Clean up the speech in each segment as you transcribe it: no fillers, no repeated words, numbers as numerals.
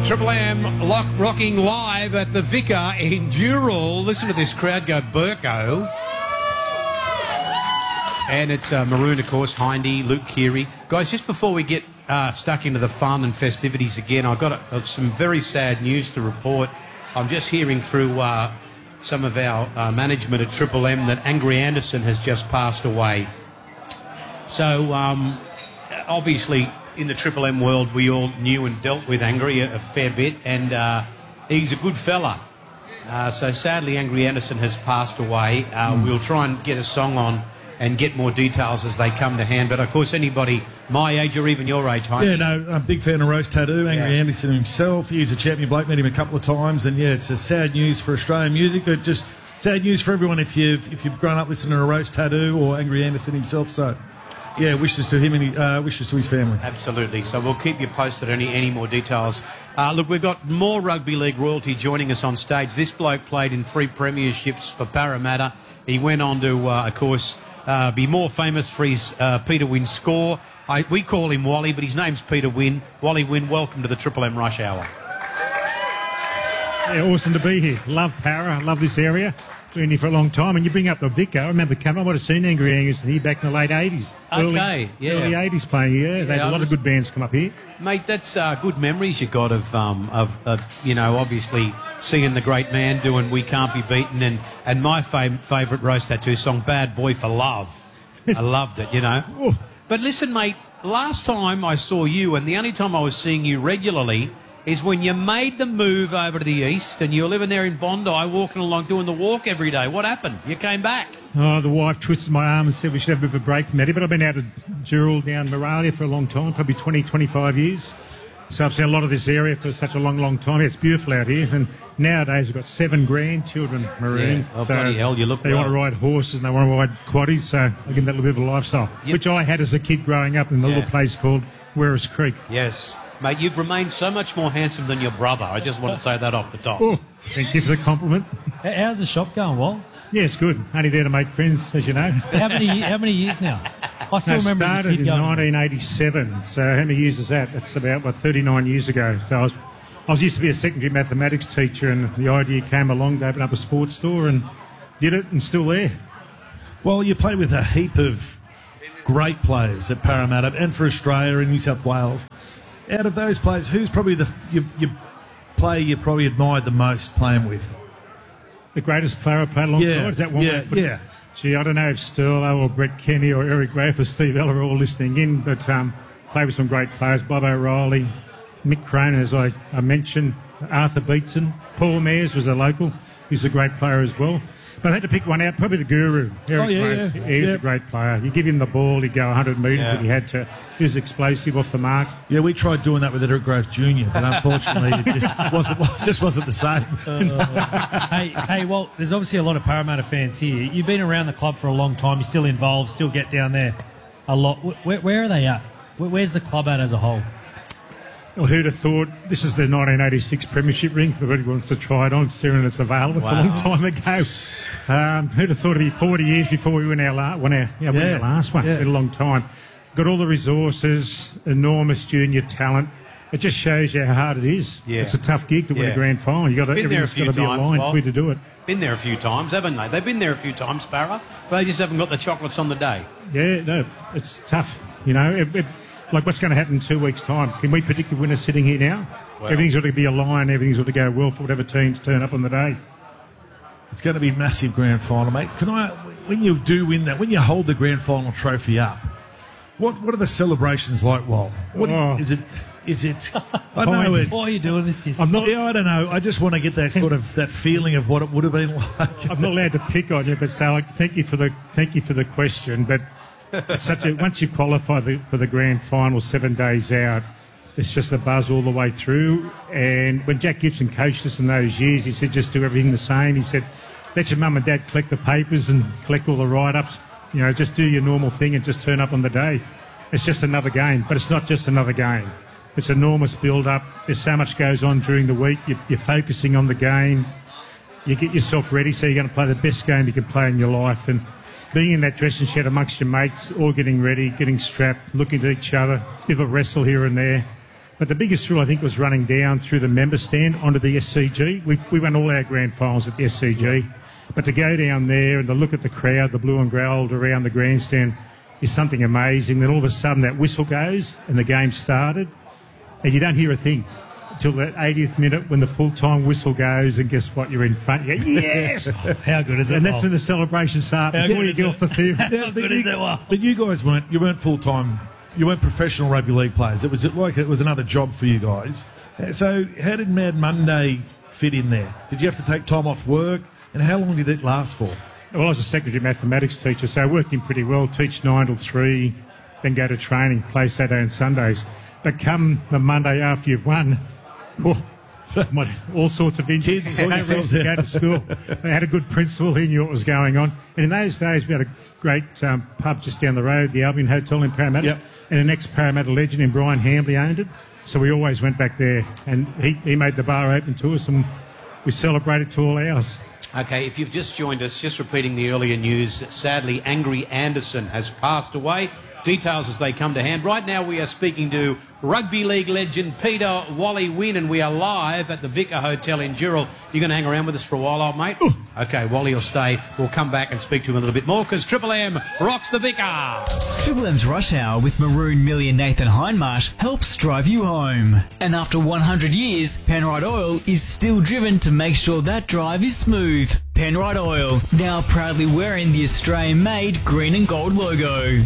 Triple M rocking live at the Vicar in Dural. Listen to this crowd go Burko. And it's Maroon, of course, Hindy, Luke Keary. Guys, just before we get stuck into the fun and festivities again, I've got some very sad news to report. I'm just hearing through some of our management at Triple M that Angry Anderson has just passed away. So, obviously, in the Triple M world, we all knew and dealt with Angry a fair bit, and he's a good fella. So sadly, Angry Anderson has passed away. We'll try and get a song on and get more details as they come to hand. But, of course, anybody my age or even your age, Heine. Yeah, no, I'm a big fan of Rose Tattoo. Angry Anderson himself. He's a champion bloke. Met him a couple of times. And, yeah, it's a sad news for Australian music, but just sad news for everyone if you've grown up listening to Rose Tattoo or Angry Anderson himself. So, yeah, wishes to him and wishes to his family. Absolutely. So we'll keep you posted on any more details. Look, we've got more rugby league royalty joining us on stage. This bloke played in 3 premierships for Parramatta. He went on to, of course, be more famous for his Peter Wynn score. We call him Wally, but his name's Peter Wynn. Wally Wynn, welcome to the Triple M Rush Hour. Yeah, awesome to be here. Love Para, love this area. Been here for a long time, and you bring up the Vicar. I remember coming. I would have seen Angry Anderson here back in the late 80s. Early 80s playing here. They had a lot of good bands come up here. Mate, that's good memories you got of obviously seeing the great man doing We Can't Be Beaten and my favourite Rose Tattoo song, Bad Boy for Love. I loved it, Oh. But listen, mate, last time I saw you, and the only time I was seeing you regularly, is when you made the move over to the east and you were living there in Bondi, walking along, doing the walk every day. What happened? You came back. Oh, the wife twisted my arm and said we should have a bit of a break from that. But I've been out of Dural down Moralia for a long time, probably 20, 25 years. So I've seen a lot of this area for such a long, long time. It's beautiful out here. And nowadays we've got 7 grandchildren, Maroon. Yeah. Oh, bloody hell, you look They want to ride horses and they want to ride quaddies. So again, that little bit of a lifestyle, which I had as a kid growing up in a little place called Werris Creek. Yes. Mate, you've remained so much more handsome than your brother. I just want to say that off the top. Oh, thank you for the compliment. How's the shop going, Wal? Yeah, it's good. Only there to make friends, as you know. How many years now? I still remember started as a kid in going. 1987. So how many years is that? That's about 39 years ago. So I was used to be a secondary mathematics teacher, and the idea came along to open up a sports store, and did it, and still there. Well, you play with a heap of great players at Parramatta and for Australia and New South Wales. Out of those players, who's probably the player you probably admired the most playing with? The greatest player I played alongside? Is that one? Yeah. Gee, I don't know if Sterlo or Brett Kenny or Eric Graff or Steve Ella are all listening in, but played with some great players. Bob O'Reilly, Mick Cronin, as I mentioned, Arthur Beetson, Paul Mears was a local. He's a great player as well. But I had to pick one out, probably the Guru, Eric Graff. He was a great player. You give him the ball, he'd go 100 metres if he had to. He was explosive off the mark. Yeah, we tried doing that with Eric Graff Jr., but unfortunately it just wasn't the same. Hey, well, there's obviously a lot of Parramatta fans here. You've been around the club for a long time. You're still involved, still get down there a lot. Where are they at? Where's the club at as a whole? Well, who'd have thought this is the 1986 Premiership ring? If anybody wants to try it on, it's there and it's available. It's a long time ago. Who'd have thought it'd be 40 years before we win our last one? It's been a long time. Got all the resources, enormous junior talent. It just shows you how hard it is. Yeah. It's a tough gig to win a grand final. Everything's got to be aligned for you to do it. Been there a few times, haven't they? They've been there a few times, Parra. But they just haven't got the chocolates on the day. Yeah, no, it's tough. Like what's going to happen in 2 weeks' time? Can we predict the winner sitting here now? Well, everything's got to be aligned. Everything's got to go well for whatever teams turn up on the day. It's going to be a massive grand final, mate. When you do win that, when you hold the grand final trophy up, what are the celebrations like, Wal? Is it? I know it's. Why are you doing this? I don't know. I just want to get that sort of that feeling of what it would have been like. I'm not allowed to pick on you, but thank you for the question. But it's once you qualify for the grand final 7 days out, it's just a buzz all the way through. And when Jack Gibson coached us in those years, he said just do everything the same. He said let your mum and dad collect the papers and collect all the write-ups. Just do your normal thing and just turn up on the day. It's just another game, but it's not just another game. It's enormous build-up. There's so much goes on during the week. You're focusing on the game. You get yourself ready, so you're going to play the best game you can play in your life. And being in that dressing shed amongst your mates, all getting ready, getting strapped, looking at each other, bit of a wrestle here and there. But the biggest thrill, I think, was running down through the member stand onto the SCG. We won all our grand finals at the SCG. But to go down there and to look at the crowd, the blue and gold around the grandstand, is something amazing. Then all of a sudden that whistle goes and the game started, and you don't hear a thing until that 80th minute when the full-time whistle goes, and guess what? You're in front. You go, yes! How good is it? And that's when the celebrations start before you get off the field. How good is it? But you guys weren't full-time. You weren't professional rugby league players. It was another job for you guys. So how did Mad Monday fit in there? Did you have to take time off work? And how long did it last for? Well, I was a secondary mathematics teacher, so I worked in pretty well, teach 9 till 3, then go to training, play Saturday and Sundays. But come the Monday after you've won, all sorts of injuries. Kids sort yourselves to go to school. They had a good principal. He knew what was going on. And in those days, we had a great pub just down the road, the Albion Hotel in Parramatta. Yep. And an ex-Parramatta legend in Brian Hambley owned it. So we always went back there. And he made the bar open to us, and we celebrated to all hours. Okay, if you've just joined us, just repeating the earlier news, sadly, Angry Anderson has passed away. Details as they come to hand. Right now we are speaking to rugby league legend Peter Wally Wynn, and we are live at the Vicar Hotel in Dural. You're going to hang around with us for a while, old mate? Ooh. Okay, Wally will stay. We'll come back and speak to him a little bit more because Triple M rocks the Vicar. Triple M's Rush Hour with Maroon Millie and Nathan Hindmarsh helps drive you home. And after 100 years, Penrite Oil is still driven to make sure that drive is smooth. Penrite Oil, now proudly wearing the Australian-made green and gold logo.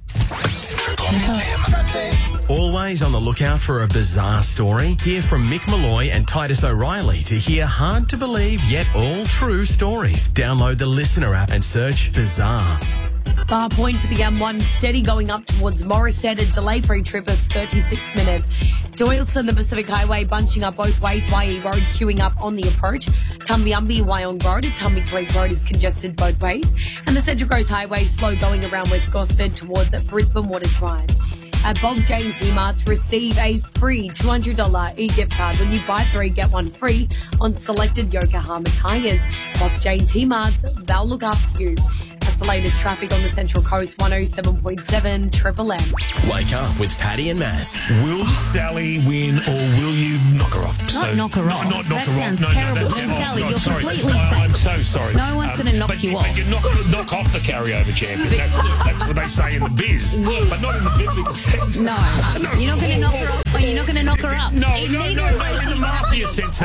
Always on the lookout for a bizarre story? Hear from Mick Malloy and Titus O'Reilly to hear hard-to-believe yet all-true stories. Download the Listener app and search Bizarre. Bar point for the M1, steady going up towards Morisset, a delay-free trip of 36 minutes. Doyleston, the Pacific Highway, bunching up both ways. YE Road queuing up on the approach. Tumbiumbi, Wyong Road, Tumbi Creek Road is congested both ways. And the Central Coast Highway slow going around West Gosford towards Brisbane Water Drive. At Bob Jane T-Marts, receive a free $200 e-gift card when you buy 3, get 1 free on selected Yokohama tyres. Bob Jane T-Marts, they'll look after you. That's the latest traffic on the Central Coast, 107.7 Triple M. Wake up with Paddy and Mass. Will Sally win or will you knock her off? Not knock her off. Not knock that her sounds off. terrible. That's No, it. Sally, you're sorry. completely safe. I'm so sorry. No one's going to knock you off. But you knock off the carryover champion. That's what they say in the biz. Yes. But not in the biblical sense. No. You're not going to knock her off. Or you're not going to knock her up. No, In in the mafia sense.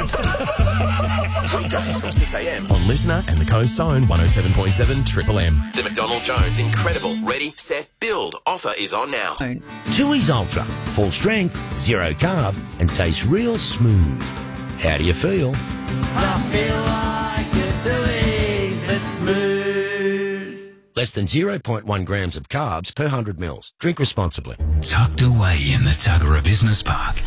Weekdays from 6 a.m. on Listener and the Coast Zone 107.7 Triple M. The McDonald Jones Incredible Ready, Set, Build offer is on now. Tooheys Ultra. Full strength, zero carb, and tastes real smooth. How do you feel? I feel like a Tooheys that's smooth. Less than 0.1 grams of carbs per 100 mils. Drink responsibly. Tucked away in the Tuggerah Business Park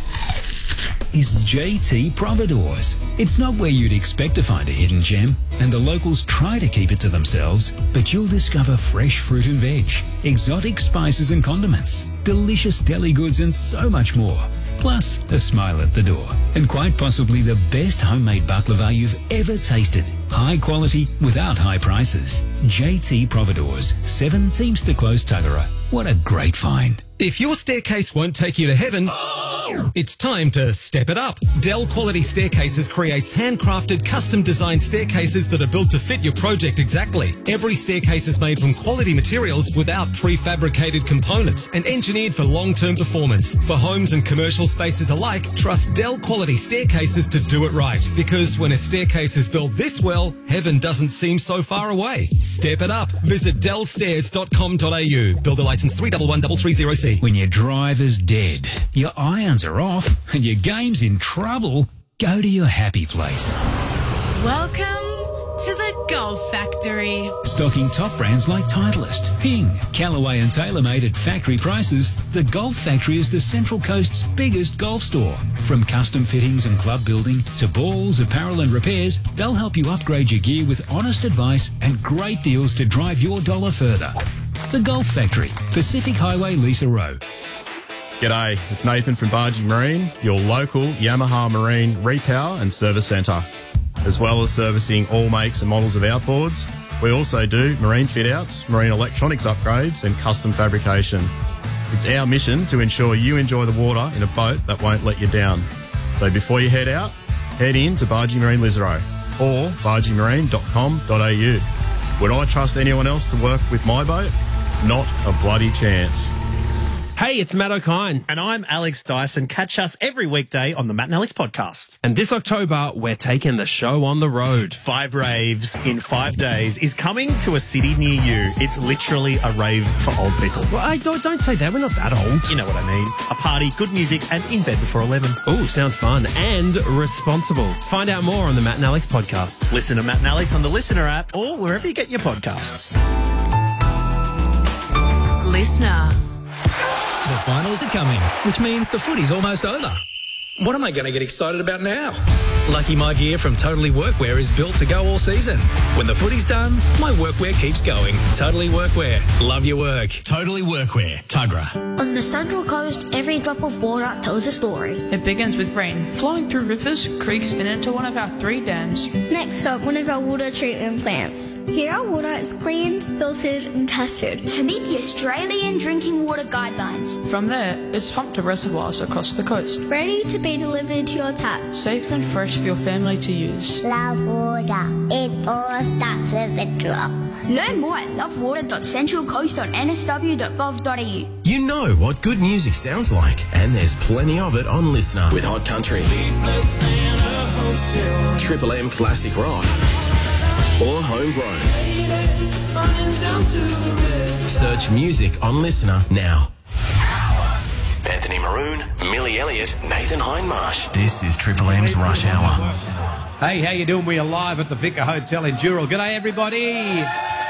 is JT Providores. It's not where you'd expect to find a hidden gem, and the locals try to keep it to themselves, but you'll discover fresh fruit and veg, exotic spices and condiments, delicious deli goods and so much more. Plus, a smile at the door. And quite possibly the best homemade baklava you've ever tasted. High quality without high prices. JT Providores, 7 Teamster Close, Tuggerah. What a great find. If your staircase won't take you to heaven, it's time to step it up. Dell Quality Staircases creates handcrafted, custom-designed staircases that are built to fit your project exactly. Every staircase is made from quality materials without prefabricated components and engineered for long-term performance. For homes and commercial spaces alike, trust Dell Quality Staircases to do it right. Because when a staircase is built this well, heaven doesn't seem so far away. Step it up. Visit dellstairs.com.au. Builder license 311330C. When your driver's dead, your irons are off, and your game's in trouble, go to your happy place. Welcome to the Golf Factory. Stocking top brands like Titleist, Ping, Callaway and TaylorMade at factory prices, the Golf Factory is the Central Coast's biggest golf store. From custom fittings and club building to balls, apparel and repairs, they'll help you upgrade your gear with honest advice and great deals to drive your dollar further. The Golf Factory, Pacific Highway, Lisa Row. G'day, it's Nathan from Bargee Marine, your local Yamaha Marine repower and service centre. As well as servicing all makes and models of outboards, we also do marine fit-outs, marine electronics upgrades and custom fabrication. It's our mission to ensure you enjoy the water in a boat that won't let you down. So before you head out, head in to Bargee Marine Lisarow or bargeemarine.com.au. Would I trust anyone else to work with my boat? Not a bloody chance. Hey, it's Matt O'Kine. And I'm Alex Dyson. Catch us every weekday on the Matt and Alex podcast. And this October, we're taking the show on the road. 5 raves in 5 days is coming to a city near you. It's literally a rave for old people. Well, don't say that. We're not that old. You know what I mean. A party, good music, and in bed before 11. Ooh, sounds fun and responsible. Find out more on the Matt and Alex podcast. Listen to Matt and Alex on the Listener app or wherever you get your podcasts. Listener. The finals are coming, which means the footy's almost over. What am I going to get excited about now? Lucky My Gear from Totally Workwear is built to go all season. When the footy's done, my workwear keeps going. Totally Workwear. Love your work. Totally Workwear. Tuggerah. On the Central Coast, every drop of water tells a story. It begins with rain, flowing through rivers, creeks, and into one of our 3 dams. Next up, one of our water treatment plants. Here our water is cleaned, filtered, and tested to meet the Australian Drinking Water Guidelines. From there, it's pumped to reservoirs across the coast. Ready to be delivered to your tap. Safe and fresh for your family to use. Love water. It all starts with a drop. Learn more at lovewater.centralcoast.nsw.gov.au. You know what good music sounds like, and there's plenty of it on Listener with Hot Country, Triple M Classic Rock, or Homegrown. Search music on Listener now. Anthony Maroon, Millie Elliott, Nathan Hindmarsh. This is Triple M's Rush Hour. Hey, how you doing? We are live at the Vicar Hotel in Dural. G'day, everybody.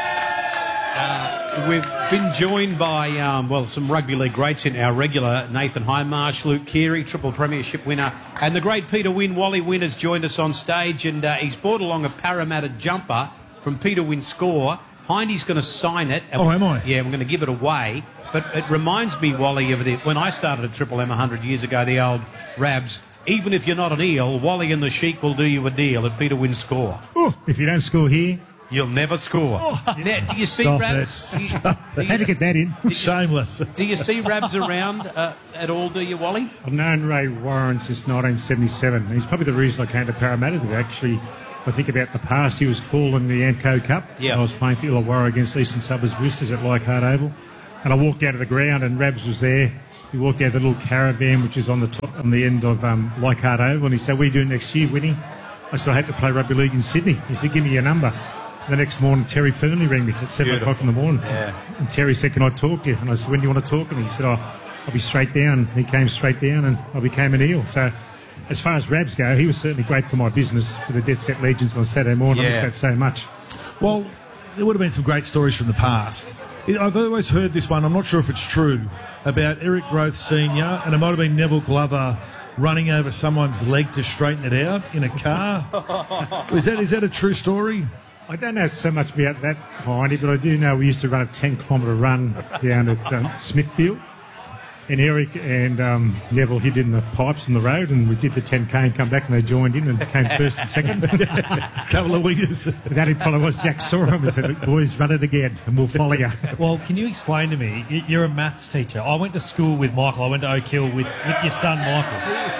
We've been joined by, some rugby league greats in our regular Nathan Hindmarsh, Luke Keary, triple premiership winner, and the great Peter Wynn. Wally Wynn has joined us on stage, and he's brought along a Parramatta jumper from Peter Wynn's score. Hindy's going to sign it. Oh, am I? Yeah, we're going to give it away. But it reminds me, Wally, of when I started at Triple M 100 years ago, the old Rabs. Even if you're not an eel, Wally and the Sheik will do you a deal at Peter Wynn's score. Oh, if you don't score here, you'll never score. Oh, now, do you see stop Rabs? How to get that in? Shameless. Do you see Rabs around at all, do you, Wally? I've known Ray Warren since 1977. He's probably the reason I came to Parramatta to actually, if I think about the past, he was calling the Amco Cup. Yeah. I was playing for Illawarra against Eastern Suburbs Roosters at Leichhardt Oval. And I walked out of the ground and Rabs was there. He walked out of the little caravan which is on the top, on the end of Leichhardt Oval, and he said, "What are you doing next year, Winnie?" I said, "I had to play rugby league in Sydney." He said, "Give me your number." The next morning, Terry Fernley rang me at 7 o'clock in the morning. Yeah. And Terry said, "Can I talk to you?" And I said, "When do you want to talk to me?" He said, I'll be straight down." He came straight down and I became an eel. So as far as Rabs go, he was certainly great for my business for the Dead Set Legends on Saturday morning. Yeah. I missed that so much. Well, there would have been some great stories from the past. I've always heard this one, I'm not sure if it's true, about Eric Groth Sr., and it might have been Neville Glover running over someone's leg to straighten it out in a car. Is that a true story? I don't know so much about that, Hindy, but I do know we used to run a 10-kilometre run down at Smithfield. And Eric and Neville hid in the pipes in the road, and we did the 10K and come back, and they joined in and came first and second. Couple of wiggers. That probably was Jack saw him and said, "Boys, run it again, and we'll follow you." Well, can you explain to me? You're a maths teacher. I went to school with Michael. I went to Oak Hill with your son, Michael.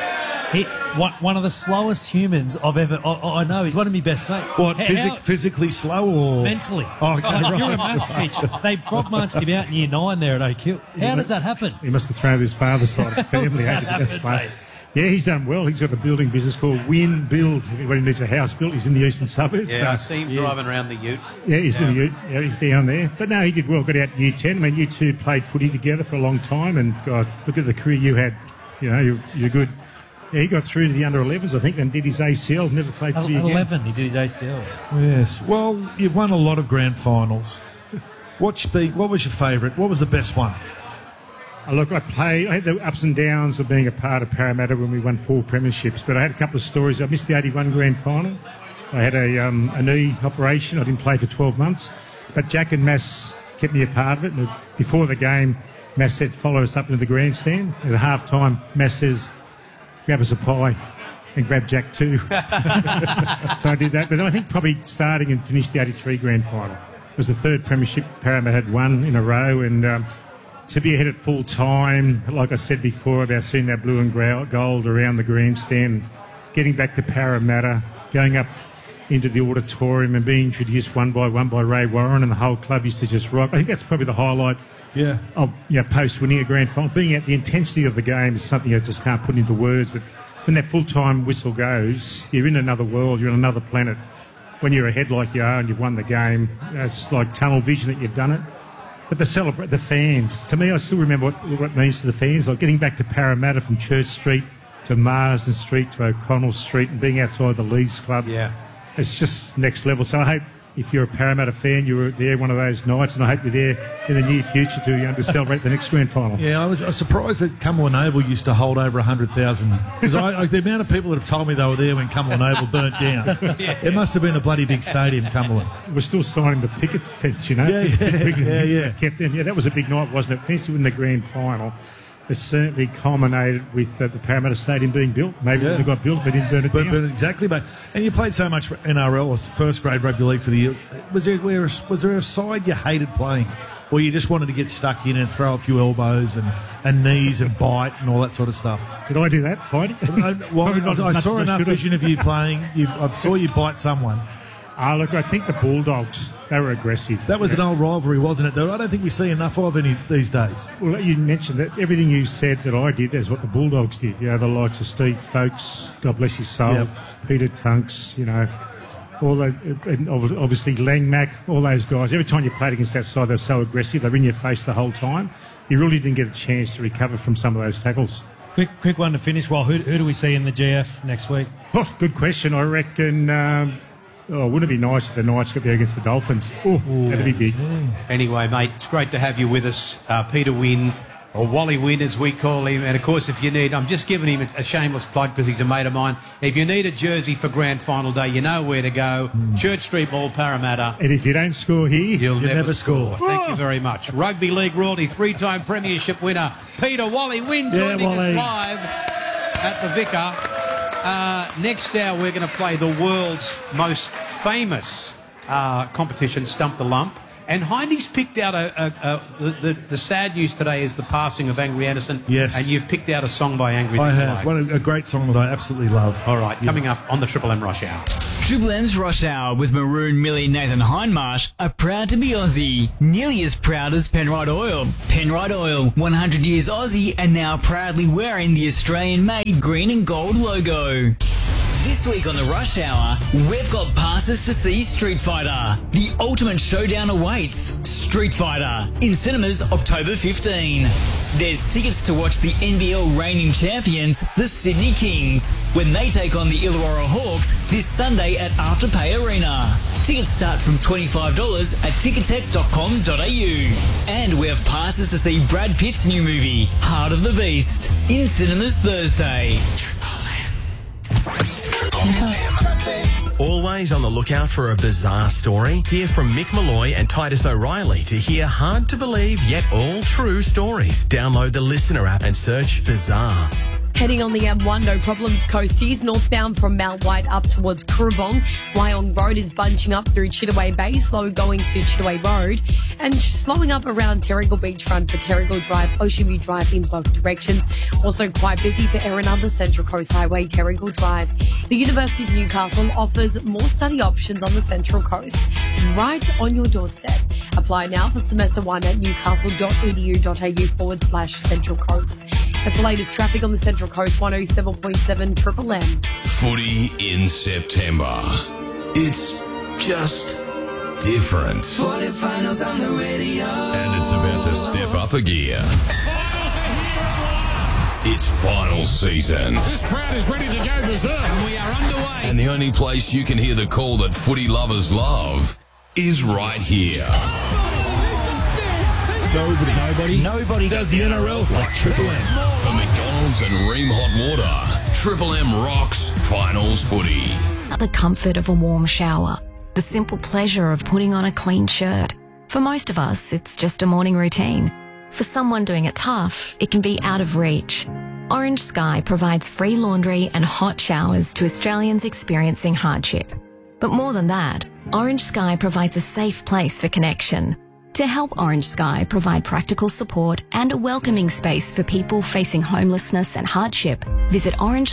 One of the slowest humans I've ever... I know, he's one of my best mates. What, physically slow or... Mentally. Oh, okay, right. You're a maths teacher. They frog marched him out in year 9 there at Oak Hill. How does that happen? He must have thrown his father's side of the family. Yeah, he's done well. He's got a building business called Win Build. Everybody needs a house built. He's in the eastern suburbs. Yeah, I see him driving around the ute. Yeah, he's in the ute. Yeah, he's down there. But no, he did well. Got out in year 10. I mean, you two played footy together for a long time, and God, look at the career you had. You know, you're good. Yeah, he got through to the under-11s, I think, and did his ACL. Never played footy again. 11, he did his ACL. Yes. Well, you've won a lot of grand finals. What was your favourite? What was the best one? Look, I had the ups and downs of being a part of Parramatta when we won 4 premierships, but I had a couple of stories. I missed the 81 grand final. I had a knee operation. I didn't play for 12 months, but Jack and Mass kept me a part of it. And before the game, Mass said, "Follow us up into the grandstand." At half-time, Mass says, "Grab us a pie," and grab Jack too. So I did that. But then I think probably starting and finished the 83 grand final. It was the third premiership Parramatta had won in a row, and to be ahead at full time, like I said before about seeing that blue and gold around the grandstand, getting back to Parramatta, going up into the auditorium and being introduced one by Ray Warren, and the whole club used to just rock. I think that's probably the highlight of post winning a grand final. Being at the intensity of the game is something I just can't put into words, but when that full-time whistle goes, you're in another world, you're on another planet. When you're ahead like you are and you've won the game, it's like tunnel vision that you've done it. But the fans, to me, I still remember what it means to the fans, like getting back to Parramatta from Church Street to Marsden Street to O'Connell Street and being outside the Leeds Club. Yeah. It's just next level. So I hope if you're a Parramatta fan, you were there one of those nights, and I hope you're there in the near future to celebrate the next grand final. Yeah, I was surprised that Cumberland Oval used to hold over 100,000. Because the amount of people that have told me they were there when Cumberland Oval burnt down, it must have been a bloody big stadium, Cumberland. We're still signing the picket fence, you know. Yeah. Kept them. Yeah, that was a big night, wasn't it? Finished in the grand final. It certainly culminated with the Parramatta Stadium being built. Maybe it got built if they didn't burn it down. Exactly, mate. And you played so much for NRL, or first grade rugby league for the year. Was there a side you hated playing, or you just wanted to get stuck in and throw a few elbows and knees and bite and all that sort of stuff? Did I do that, Heidi? I saw enough vision of you playing. I saw you bite someone. Look, I think the Bulldogs, they were aggressive. That was an old rivalry, wasn't it? Though I don't think we see enough of any these days. Well, you mentioned that everything you said that I did, that's what the Bulldogs did. You know, the likes of Steve Folkes, God bless his soul, Peter Tunks, you know, all the, and obviously Lang Mac, all those guys. Every time you played against that side, they were so aggressive. They were in your face the whole time. You really didn't get a chance to recover from some of those tackles. Quick one to finish. Well, who do we see in the GF next week? Oh, good question. I reckon... wouldn't it be nice if the Knights could be against the Dolphins? That'd be big. Anyway, mate, it's great to have you with us. Peter Wynn, or Wally Wynn as we call him. And, of course, if you need... I'm just giving him a shameless plug because he's a mate of mine. If you need a jersey for grand final day, you know where to go. Church Street Mall, Parramatta. And if you don't score here, you'll never score. Thank you very much. Rugby League royalty, 3-time premiership winner, Peter Wally Wynn, joining us live at the Vicar. Next hour, we're going to play the world's most famous competition, Stump the Lump. And Heidi's picked out the sad news today is the passing of Angry Anderson. Yes. And you've picked out a song by Angry Anderson. I have. A great song that I absolutely love. All right, coming up on the Triple M Rush Hour. Triple M's Rush Hour with Maroon Millie Nathan Hindmarsh are proud to be Aussie. Nearly as proud as Penrite Oil. Penrite Oil, 100 years Aussie and now proudly wearing the Australian-made green and gold logo. This week on the Rush Hour, we've got passes to see Street Fighter. The ultimate showdown awaits. Street Fighter in cinemas October 15. There's tickets to watch the NBL reigning champions, the Sydney Kings, when they take on the Illawarra Hawks this Sunday at Afterpay Arena. Tickets start from $25 at ticketek.com.au. And we have passes to see Brad Pitt's new movie, Heart of the Beast, in cinemas Thursday. Always on the lookout for a bizarre story? Hear from Mick Malloy and Titus O'Reilly to hear hard to believe yet all true stories. Download the Listener app and search Bizarre. Heading on the M1, no problems coasties, northbound from Mount White up towards Currabong. Wyong Road is bunching up through Chittaway Bay, slow going to Chittaway Road, and slowing up around Terrigal Beachfront for Terrigal Drive, Ocean View Drive in both directions. Also quite busy for Erina, Central Coast Highway, Terrigal Drive. The University of Newcastle offers more study options on the Central Coast, right on your doorstep. Apply now for semester 1 at newcastle.edu.au/Central Coast. That's the latest traffic on the Central Coast, 107.7 Triple M. Footy in September. It's just different. Footy finals on the radio. And it's about to step up a gear. It's final season. This crowd is ready to go berserk. And we are underway. And the only place you can hear the call that footy lovers love is right here. Nobody does the NRL like Triple M. For McDonald's and Ream Hot Water, Triple M rocks finals footy. The comfort of a warm shower, the simple pleasure of putting on a clean shirt. For most of us, it's just a morning routine. For someone doing it tough, it can be out of reach. Orange Sky provides free laundry and hot showers to Australians experiencing hardship. But more than that, Orange Sky provides a safe place for connection. To help Orange Sky provide practical support and a welcoming space for people facing homelessness and hardship, visit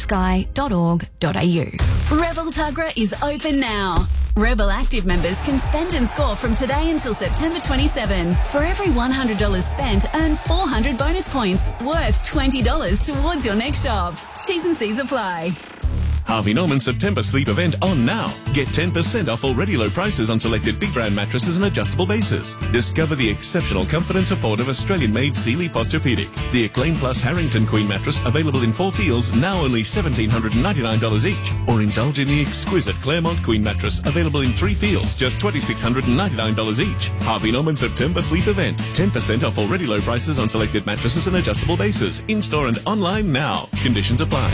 orangesky.org.au. Rebel Tuggerah is open now. Rebel Active members can spend and score from today until September 27. For every $100 spent, earn 400 bonus points, worth $20 towards your next shop. T's and C's apply. Harvey Norman September sleep event on now. Get 10% off already low prices on selected big brand mattresses and adjustable bases. Discover the exceptional comfort and support of Australian-made Sealy Posturepedic. The Acclaim Plus Harrington Queen mattress available in 4 feels, now only $1,799 each. Or indulge in the exquisite Claremont Queen mattress available in 3 feels, just $2,699 each. Harvey Norman September sleep event. 10% off already low prices on selected mattresses and adjustable bases. In-store and online now. Conditions apply.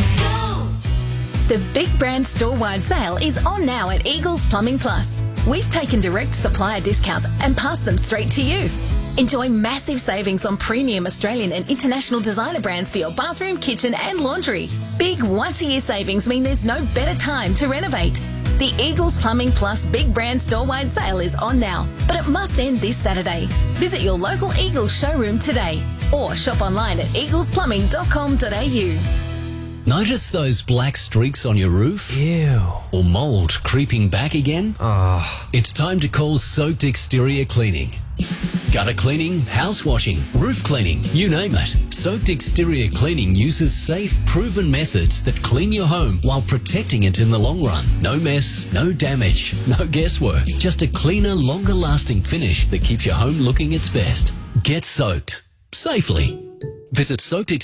The Big Brand Store-wide sale is on now at Eagles Plumbing Plus. We've taken direct supplier discounts and passed them straight to you. Enjoy massive savings on premium Australian and international designer brands for your bathroom, kitchen and laundry. Big once-a-year savings mean there's no better time to renovate. The Eagles Plumbing Plus Big Brand Store-wide sale is on now, but it must end this Saturday. Visit your local Eagles showroom today or shop online at eaglesplumbing.com.au. Notice those black streaks on your roof? Ew. Or mould creeping back again? It's time to call Soaked Exterior Cleaning. Gutter cleaning, house washing, roof cleaning, you name it. Soaked Exterior Cleaning uses safe, proven methods that clean your home while protecting it in the long run. No mess, no damage, no guesswork. Just a cleaner, longer-lasting finish that keeps your home looking its best. Get soaked. Safely. Visit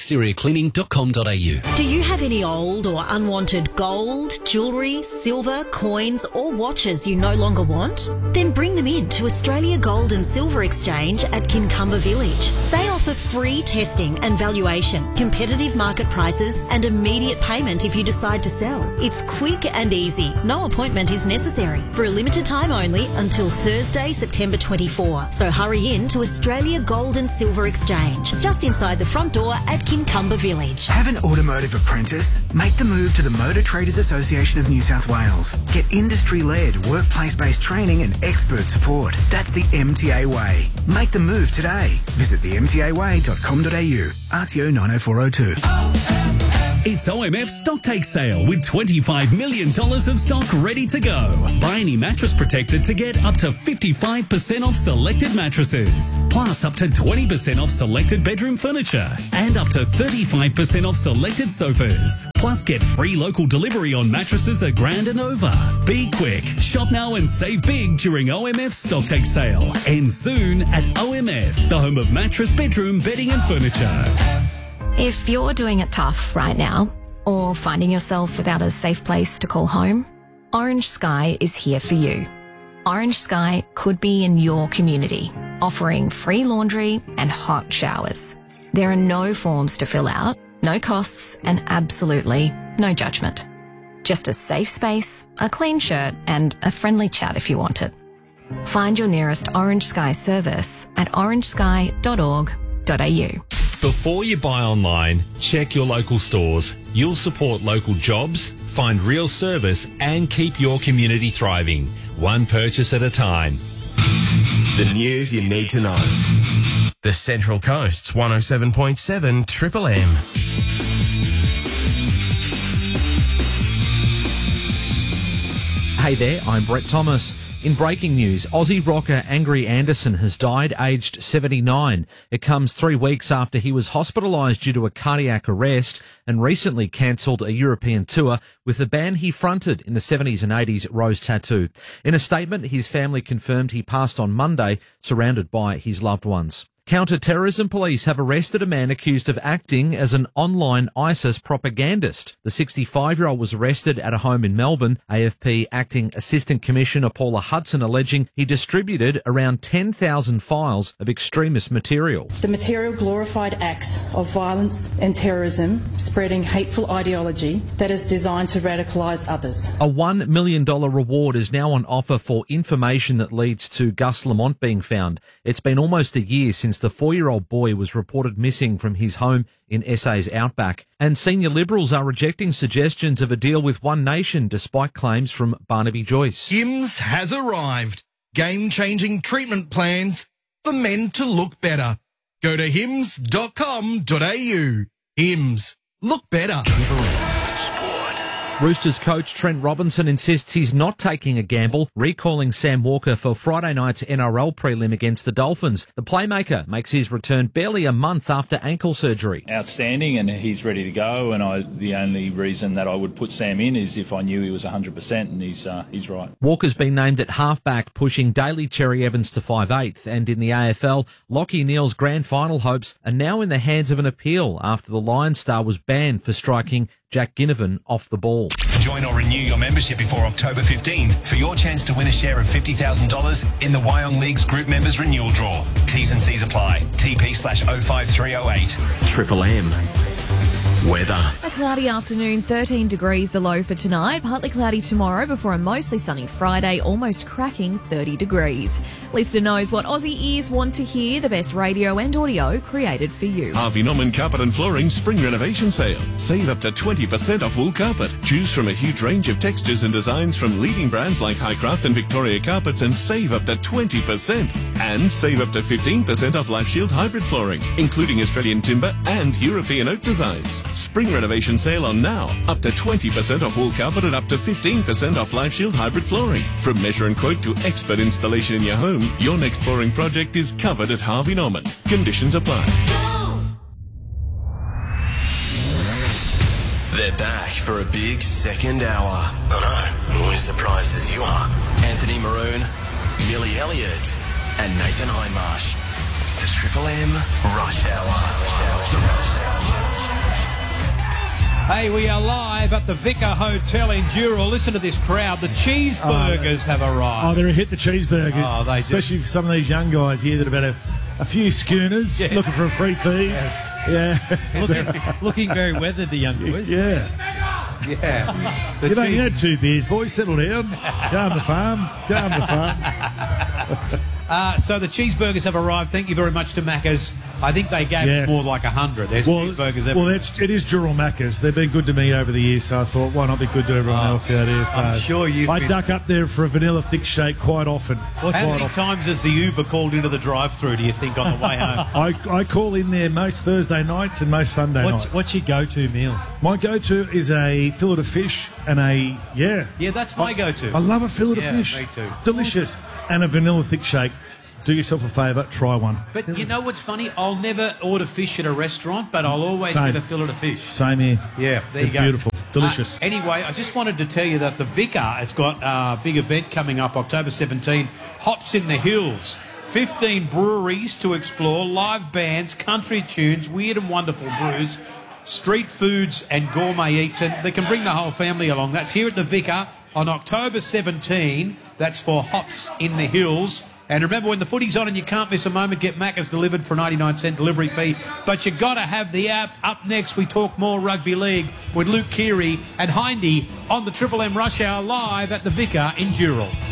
soakedexteriorcleaning.com.au. Do you have any old or unwanted gold, jewellery, silver, coins or watches you no longer want? Then bring them in to Australia Gold and Silver Exchange at Kincumber Village. They offer free testing and valuation, competitive market prices and immediate payment if you decide to sell. It's quick and easy. No appointment is necessary. For a limited time only until Thursday, September 24. So hurry in to Australia Gold and Silver Exchange, just inside the front door at Kincumber Village. Have an automotive apprentice? Make the move to the Motor Traders Association of New South Wales. Get industry-led, workplace-based training and expert support. That's the MTA way. Make the move today. Visit themtaway.com.au. RTO 90402. It's OMF Stocktake Sale with $25 million of stock ready to go. Buy any mattress protector to get up to 55% off selected mattresses, plus up to 20% off selected bedroom furniture and up to 35% off selected sofas. Plus get free local delivery on mattresses $1,000 and over. Be quick, shop now and save big during OMF Stocktake Sale. Ends soon at OMF, the home of mattress, bedroom, bedding and furniture. If you're doing it tough right now, or finding yourself without a safe place to call home, Orange Sky is here for you. Orange Sky could be in your community, offering free laundry and hot showers. There are no forms to fill out, no costs, and absolutely no judgment. Just a safe space, a clean shirt, and a friendly chat if you want it. Find your nearest Orange Sky service at orangesky.org.au. Before you buy online, check your local stores. You'll support local jobs, find real service and keep your community thriving. One purchase at a time. The news you need to know. The Central Coast's 107.7 Triple M. Hey there, I'm Brett Thomas. In breaking news, Aussie rocker Angry Anderson has died aged 79. It comes 3 weeks after he was hospitalised due to a cardiac arrest and recently cancelled a European tour with the band he fronted in the 70s and 80s, Rose Tattoo. In a statement, his family confirmed he passed on Monday, surrounded by his loved ones. Counter-terrorism police have arrested a man accused of acting as an online ISIS propagandist. The 65-year-old was arrested at a home in Melbourne. AFP Acting Assistant Commissioner Paula Hudson alleging he distributed around 10,000 files of extremist material. The material glorified acts of violence and terrorism, spreading hateful ideology that is designed to radicalise others. A $1 million reward is now on offer for information that leads to Gus Lamont being found. It's been almost a year since the 4-year-old boy was reported missing from his home in SA's outback. And senior Liberals are rejecting suggestions of a deal with One Nation despite claims from Barnaby Joyce. GIMS has arrived. Game-changing treatment plans for men to look better. Go to hims.com.au. Hims. Look better. Roosters coach Trent Robinson insists he's not taking a gamble, recalling Sam Walker for Friday night's NRL prelim against the Dolphins. The playmaker makes his return barely a month after ankle surgery. Outstanding, and he's ready to go. And the only reason that I would put Sam in is if I knew he was 100%, and he's right. Walker's been named at halfback, pushing Daly Cherry Evans to 5'8", and in the AFL, Lachie Neale's grand final hopes are now in the hands of an appeal after the Lions star was banned for striking Jack Ginnivan off the ball. Join or renew your membership before October 15th for your chance to win a share of $50,000 in the Wyong League's group members renewal draw. T's and C's apply. TP/05308. Triple M. Weather. A cloudy afternoon, 13 degrees the low for tonight. Partly cloudy tomorrow before a mostly sunny Friday, almost cracking 30 degrees. Listener knows what Aussie ears want to hear, the best radio and audio created for you. Harvey Norman Carpet and Flooring Spring Renovation Sale. Save up to 20% off wool carpet. Choose from a huge range of textures and designs from leading brands like Highcraft and Victoria Carpets and save up to 20%. And save up to 15% off Life Shield hybrid flooring, including Australian timber and European oak designs. Spring renovation sale on now. Up to 20% off wool carpet and up to 15% off Life Shield hybrid flooring. From measure and quote to expert installation in your home, your next flooring project is covered at Harvey Norman. Conditions apply. They're back for a big second hour. Oh no, as surprised as you are. Anthony Maroon, Millie Elliott, and Nathan Hindmarsh. The Triple M Rush Hour. Hey, we are live at the Vicar Hotel in Dural. Listen to this crowd. The cheeseburgers have arrived. Oh, they're a hit, the cheeseburgers. Oh, they do. Especially for some of these young guys here that have had a few schooners looking for a free feed. Yes. Yeah. Looking very weathered, the young boys. Yeah. Yeah. You had 2 beers, boys. Settle down. Go on the farm. So the cheeseburgers have arrived. Thank you very much to Macca's. I think they gave us more like 100. There's cheeseburgers everywhere. Well, it is Dural Macca's. They've been good to me over the years, so I thought, why not be good to everyone else out here? So I'm sure you've I duck up there for a vanilla thick shake quite often. How many times has the Uber called into the drive-thru, do you think, on the way home? I call in there most Thursday nights and most Sunday nights. What's your go-to meal? My go-to is a fillet of fish and Yeah, that's my go-to. I love a fillet of fish. Me too. Delicious. And a vanilla thick shake. Do yourself a favour, try one. But you know what's funny? I'll never order fish at a restaurant, but I'll always get a fillet of fish. Same here. Yeah, there you go. Beautiful. Delicious. Anyway, I just wanted to tell you that the Vicar has got a big event coming up October 17. Hops in the Hills. 15 breweries to explore, live bands, country tunes, weird and wonderful brews, street foods and gourmet eats. And they can bring the whole family along. That's here at the Vicar on October 17. That's for Hops in the Hills. And remember, when the footy's on and you can't miss a moment, get Macca's delivered for a 99-cent delivery fee. But you got to have the app. Up next, we talk more rugby league with Luke Keary and Hindy on the Triple M Rush Hour live at the Vicar in Dural.